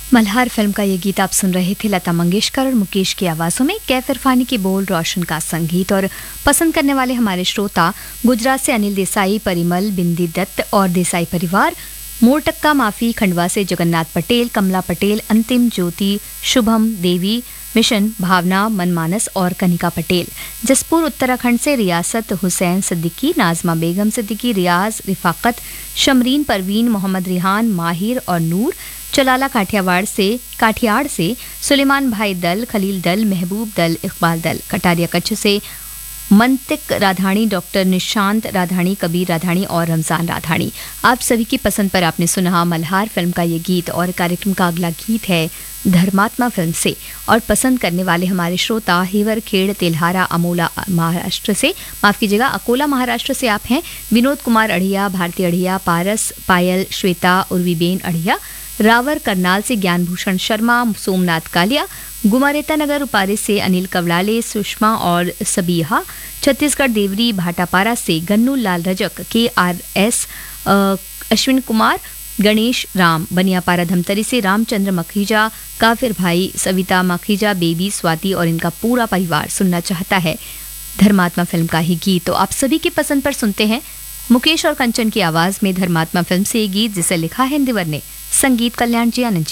Malhar film का ये गीत आप सुन रहे थे लता मंगेशकर और मुकेश की आवाज़ों में। कैफ इरफानी के बोल, रोशन का संगीत और पसंद करने वाले हमारे श्रोता गुजरात से अनिल देसाई, परिमल, बिंदी दत्त और देसाई परिवार, मोरटक्का माफी, खंडवा से जगन्नाथ पटेल, कमला पटेल, अंतिम ज्योति, शुभम, देवी मिशन, भावना, मनमानस और कनिका पटेल। जसपुर उत्तराखंड से रियासत हुसैन सिद्दीकी, नाजमा बेगम सिद्दीकी, रियाज, रिफाकत, शमरीन, परवीन, मोहम्मद रिहान, माहिर और नूर। चलाला काठियाड़ से सुलेमान भाई दल, खलील दल, महबूब दल, इकबाल दल। कटारिया कच्छ से मंतिक राधाणी, डॉक्टर निशांत राधाणी, कबीर राधाणी और रमजान राधाणी। आप सभी की पसंद पर आपने सुना मल्हार फिल्म का ये गीत और कार्यक्रम का अगला गीत है धर्मात्मा फिल्म से। और पसंद करने वाले हमारे श्रोता हेवर खेड़ तेल्हारा अमोला महाराष्ट्र से, माफ कीजिएगा अकोला महाराष्ट्र से आप हैं। विनोद कुमार अढ़िया, भारती अढ़िया, पारस, पायल, श्वेता, उर्वीबेन अढ़िया। रावर करनाल से ज्ञानभूषण शर्मा, सोमनाथ कालिया। गुमारेता नगर उपारे से अनिल कवलाले, सुषमा और सबीहा। छत्तीसगढ़ देवरी भाटापारा से गन्नू लाल रजक, KRS, अश्विन कुमार, गणेश राम। बनियापारा धमतरी से रामचंद्र मखीजा, काफिर भाई, सविता मखीजा, बेबी, स्वाति और इनका पूरा परिवार सुनना चाहता है धर्मात्मा फिल्म का ही गीत। तो आप सभी की पसंद पर सुनते हैं मुकेश और कंचन की आवाज में धर्मात्मा फिल्म से ये गीत, जिसे लिखा है इंदिवर ने, संगीत कल्याण जी आनंद जी।